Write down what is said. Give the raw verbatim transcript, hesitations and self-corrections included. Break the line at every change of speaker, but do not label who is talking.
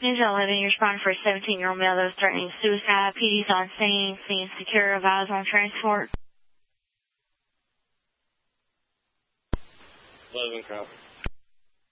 News eleven, you're responding for a seventeen-year-old male that was threatening suicide. P D's on scene, scene secure, advise on transport.
eleven, copy.